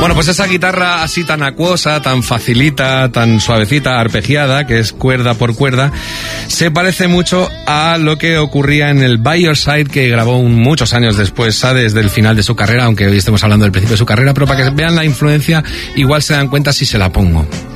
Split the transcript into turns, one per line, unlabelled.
Bueno, pues esa guitarra así tan acuosa, tan facilita, tan suavecita, arpegiada, que es cuerda por cuerda, se parece mucho a lo que ocurría en el By Your Side, que grabó muchos años después, desde el final de su carrera, aunque hoy estemos hablando del principio de su carrera, pero para que vean la influencia, igual se dan cuenta si se la pongo.